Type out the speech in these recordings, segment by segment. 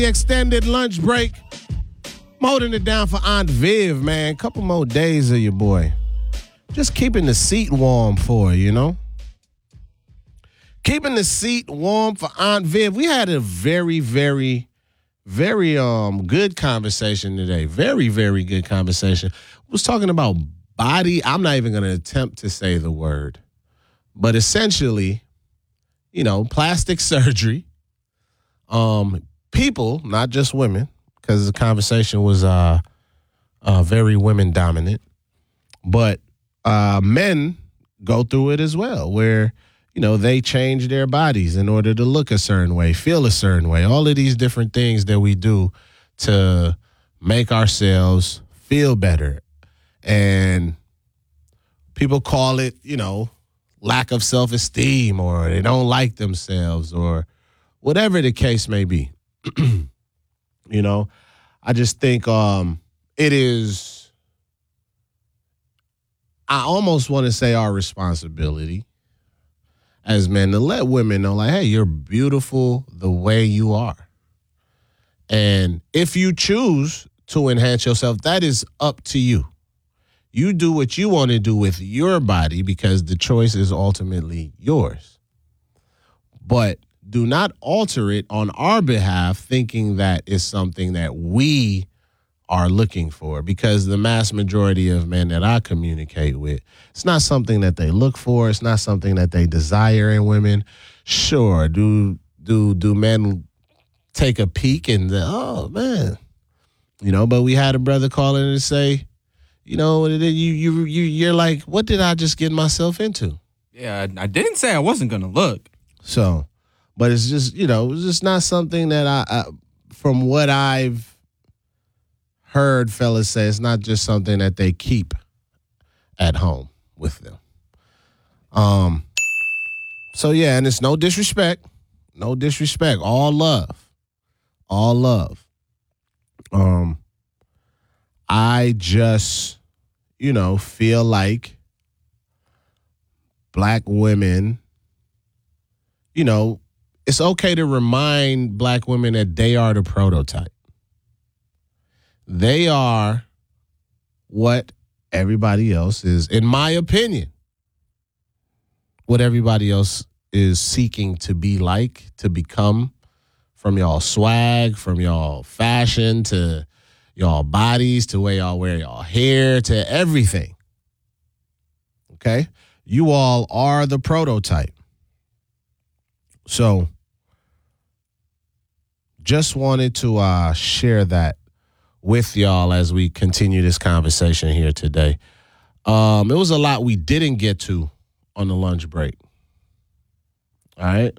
Extended lunch break. I'm holding it down for Aunt Viv, man. Couple more days of your boy. Just keeping the seat warm for her, you know? Keeping the seat warm for Aunt Viv. We had a very, very, very good conversation today. Very, very good conversation. We was talking about body. I'm not even going to attempt to say the word. But essentially, you know, plastic surgery. People, not just women, because the conversation was very women dominant, but men go through it as well, where, you know, they change their bodies in order to look a certain way, feel a certain way, all of these different things that we do to make ourselves feel better. And people call it, you know, lack of self-esteem, or they don't like themselves, or whatever the case may be. You know, I just think it is, I almost want to say, our responsibility as men to let women know, like, hey, you're beautiful the way you are. And if you choose to enhance yourself, that is up to you. You do what you want to do with your body, because the choice is ultimately yours. But do not alter it on our behalf, thinking that is something that we are looking for, because the mass majority of men that I communicate with, it's not something that they look for. It's not something that they desire in women. Sure, do men take a peek and, oh, man, you know, but we had a brother call in and say, you know, you're like, what did I just get myself into? Yeah, I didn't say I wasn't going to look. So, but it's just, you know, it's just not something that I from what I've heard fellas say, it's not just something that they keep at home with them. So yeah, and it's no disrespect, all love. I just, you know, feel like black women, you know, it's okay to remind black women that they are the prototype. They are what everybody else is, in my opinion, what everybody else is seeking to be like, to become, from y'all swag, from y'all fashion, to y'all bodies, to where y'all wear y'all hair, to everything. Okay? You all are the prototype. So, just wanted to share that with y'all as we continue this conversation here today. It was a lot we didn't get to on the lunch break. All right?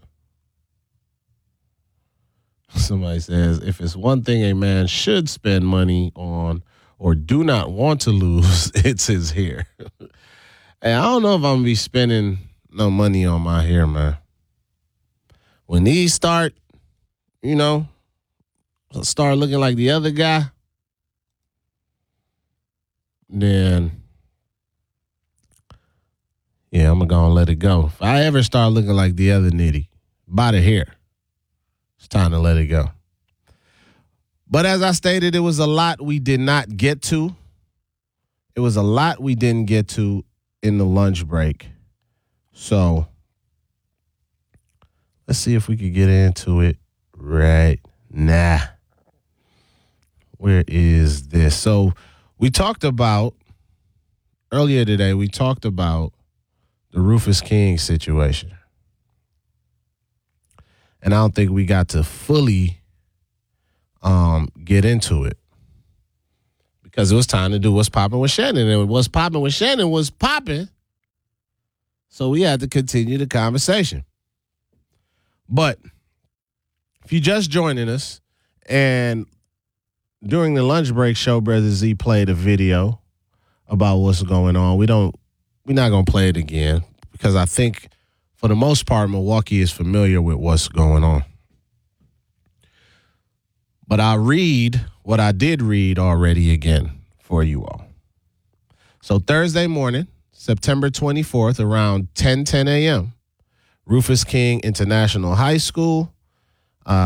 Somebody says, if it's one thing a man should spend money on or do not want to lose, it's his hair. Hey, I don't know if I'm going to be spending no money on my hair, man. When these start, you know, start looking like the other guy, then, yeah, I'm going to let it go. If I ever start looking like the other nitty, by the hair, it's time to let it go. But as I stated, it was a lot we did not get to. It was a lot we didn't get to in the lunch break. So let's see if we could get into it right now. Where is this? So we talked about, earlier today, we talked about the Rufus King situation. And I don't think we got to fully get into it, because it was time to do What's Poppin' with Shannon. And What's Poppin' with Shannon was popping, so we had to continue the conversation. But if you're just joining us, and during the lunch break show, Brother Z played a video about what's going on. We're not going to play it again, because I think for the most part, Milwaukee is familiar with what's going on. But I'll read what I did read already again for you all. So Thursday morning, September 24th, around 10 a.m., Rufus King International High School,